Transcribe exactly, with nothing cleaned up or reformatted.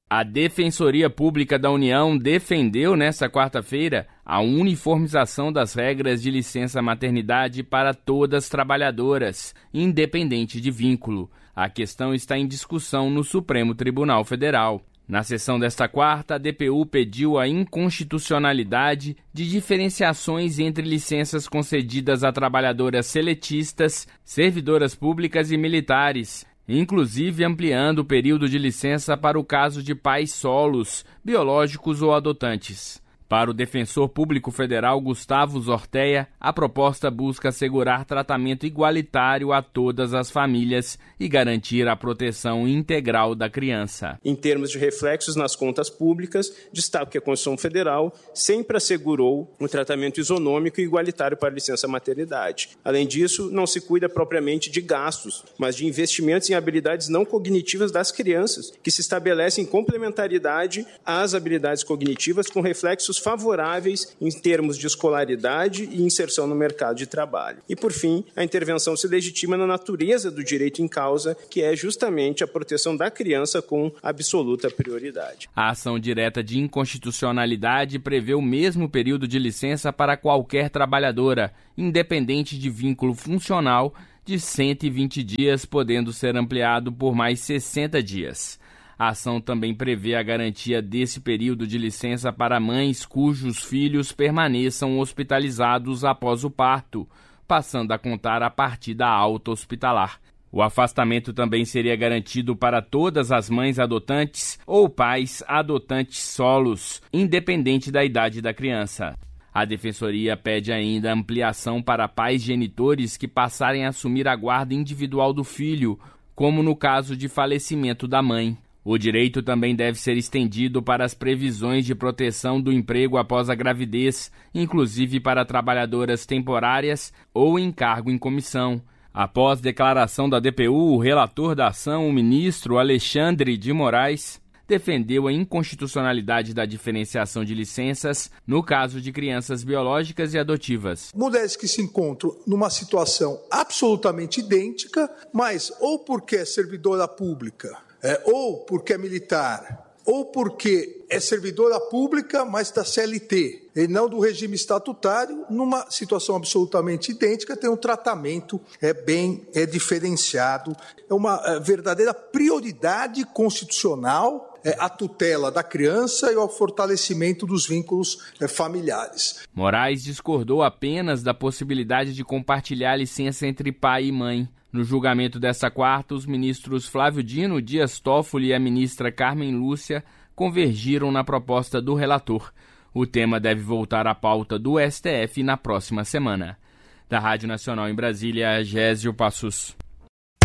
A Defensoria Pública da União defendeu nesta quarta-feira a uniformização das regras de licença maternidade para todas as trabalhadoras, independente de vínculo. A questão está em discussão no Supremo Tribunal Federal. Na sessão desta quarta, a D P U pediu a inconstitucionalidade de diferenciações entre licenças concedidas a trabalhadoras seletistas, servidoras públicas e militares, inclusive ampliando o período de licença para o caso de pais solos, biológicos ou adotantes. Para o defensor público federal Gustavo Zorteia, a proposta busca assegurar tratamento igualitário a todas as famílias e garantir a proteção integral da criança. Em termos de reflexos nas contas públicas, destaco que a Constituição Federal sempre assegurou um tratamento isonômico e igualitário para a licença maternidade. Além disso, não se cuida propriamente de gastos, mas de investimentos em habilidades não cognitivas das crianças, que se estabelecem em complementaridade às habilidades cognitivas com reflexos favoráveis em termos de escolaridade e inserção no mercado de trabalho. E, por fim, a intervenção se legitima na natureza do direito em causa, que é justamente a proteção da criança com absoluta prioridade. A ação direta de inconstitucionalidade prevê o mesmo período de licença para qualquer trabalhadora, independente de vínculo funcional, de cento e vinte dias, podendo ser ampliado por mais sessenta dias. A ação também prevê a garantia desse período de licença para mães cujos filhos permaneçam hospitalizados após o parto, passando a contar a partir da alta hospitalar. O afastamento também seria garantido para todas as mães adotantes ou pais adotantes solos, independente da idade da criança. A Defensoria pede ainda ampliação para pais genitores que passarem a assumir a guarda individual do filho, como no caso de falecimento da mãe. O direito também deve ser estendido para as previsões de proteção do emprego após a gravidez, inclusive para trabalhadoras temporárias ou em cargo em comissão. Após declaração da D P U, o relator da ação, o ministro Alexandre de Moraes, defendeu a inconstitucionalidade da diferenciação de licenças no caso de crianças biológicas e adotivas. Mulheres que se encontram numa situação absolutamente idêntica, mas ou porque é servidora pública, É, ou porque é militar, ou porque é servidora pública, mas da C L T, e não do regime estatutário, numa situação absolutamente idêntica, tem um tratamento é, bem é, diferenciado. É uma é, verdadeira prioridade constitucional é, a tutela da criança e o fortalecimento dos vínculos é, familiares. Moraes discordou apenas da possibilidade de compartilhar a licença entre pai e mãe. No julgamento desta quarta, os ministros Flávio Dino, Dias Toffoli e a ministra Carmen Lúcia convergiram na proposta do relator. O tema deve voltar à pauta do S T F na próxima semana. Da Rádio Nacional em Brasília, Gésio Passos.